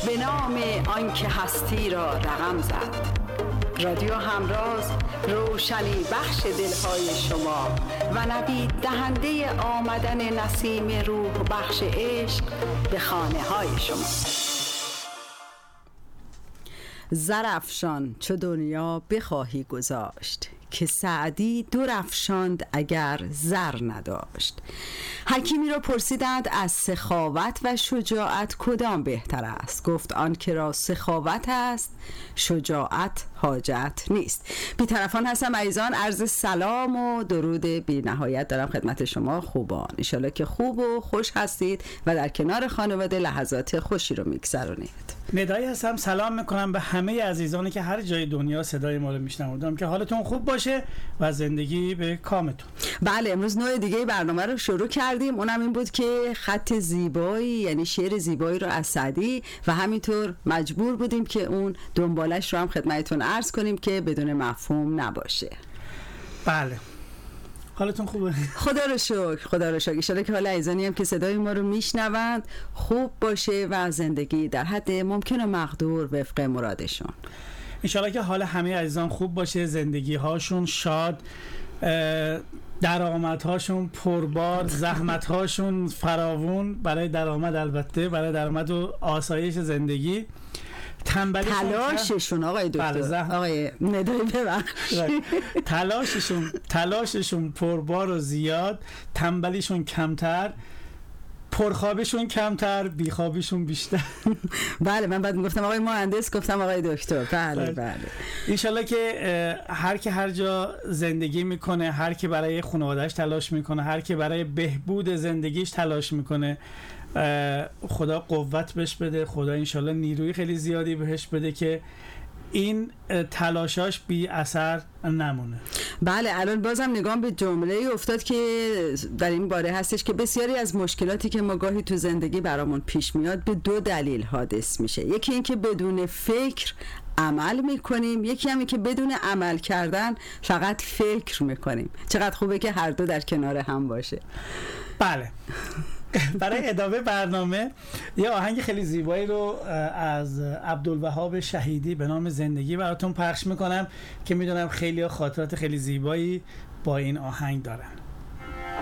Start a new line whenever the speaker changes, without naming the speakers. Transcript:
به نام آنکه هستی را رقم زد. رادیو همراز روشنی بخش دلهای شما و نوید دهنده آمدن نسیم روح بخش عشق به خانه های شما. زرافشان چو دنیا بخواهی گذاشت، که سعدی دور افشاند اگر زر نداشت. حکیمی را پرسیدند از سخاوت و شجاعت کدام بهتر است؟ گفت آن که را سخاوت است شجاعت حاجت نیست. بی‌طرفان هستم عزیزان، عرض سلام و درود بی نهایت دارم خدمت شما خوبان. انشالله که خوب و خوش هستید و در کنار خانواده لحظات خوشی رو میگذرونید.
ندایی هستم، سلام میکنم به همه عزیزانی که هر جای دنیا صدای ما رو میشنوند که حالتون خوب باشه و زندگی به کامتون.
بله، امروز نوع دیگه برنامه رو شروع کردیم، اونم این بود که خط زیبایی یعنی شعر زیبایی رو از سعدی و همینطور مجبور بودیم که اون دنبالش رو هم خدمتتون عرض کنیم که بدون مفهوم نباشه.
بله، حالتون خوبه؟
خدا رو شکر، خدا رو شکر. ان شاءالله که حال عزیزانی هم که صدای ما رو میشنوند خوب باشه و زندگی در حد ممکن و مقدور وفق مرادشون.
ان شاءالله که حال همه عزیزان خوب باشه، زندگی هاشون شاد، درآمدهاشون پربار، زحمتهاشون فراوون برای درآمد، البته برای درآمد و آسایش زندگی.
تلاششون آقای دکتر، آقای ندایی ببخشید،
تلاششون پربار و زیاد، تنبلیشون کمتر، پرخوابشون کمتر، بیخوابشون بیشتر.
بله، من بعد میگفتم آقای مهندس، گفتم آقای دکتر. بله.
انشالله که هر که هر جا زندگی میکنه، هر که برای خانواده‌اش تلاش میکنه، هر که برای بهبود زندگیش تلاش میکنه، خدا قوت بهش بده، خدا انشالله نیروی خیلی زیادی بهش بده که این تلاشاش بی اثر نمونه.
بله، الان بازم نگام به جمله افتاد که در این باره هستش که بسیاری از مشکلاتی که ما گاهی تو زندگی برامون پیش میاد به دو دلیل حادث میشه. یکی این که بدون فکر عمل میکنیم، یکی هم این که بدون عمل کردن فقط فکر میکنیم. چقدر خوبه که هر دو در کنار هم باشه.
بله. برای ادامه برنامه یه آهنگ خیلی زیبایی رو از عبدالوهاب شهیدی به نام زندگی براتون پخش میکنم که میدونم خیلی خاطرات خیلی زیبایی با این آهنگ دارن.